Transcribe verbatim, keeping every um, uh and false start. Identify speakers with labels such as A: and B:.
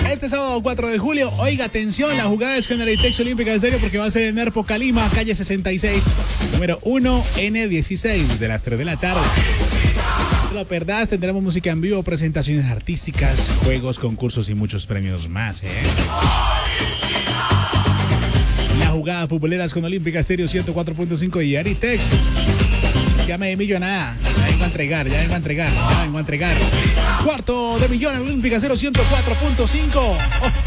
A: Este sábado cuatro de julio, oiga, atención, la jugada es con el Aritex Olímpica Estéreo porque va a ser en Erpo Calima, calle sesenta y seis, número uno N dieciséis, de las tres de la tarde. No te lo perdás, tendremos música en vivo, presentaciones artísticas, juegos, concursos y muchos premios más, ¿eh? La jugada futboleras con Olímpica Estéreo ciento cuatro punto cinco y Aritex. Llame de millonada. Ya vengo a entregar, ya vengo a entregar, ya vengo a entregar. Cuarto de millón en Olímpica Estéreo ciento cuatro punto cinco. Oh.